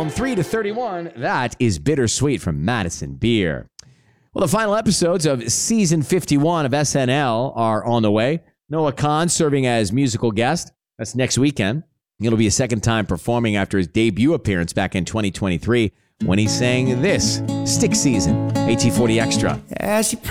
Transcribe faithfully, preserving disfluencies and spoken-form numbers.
From three to thirty-one, that is Bittersweet from Madison Beer. Well, the final episodes of season fifty-one of S N L are on the way. Noah Khan serving as musical guest. That's next weekend. It'll be a second time performing after his debut appearance back in twenty twenty-three when he sang this, Stick Season, A T forty Extra. As you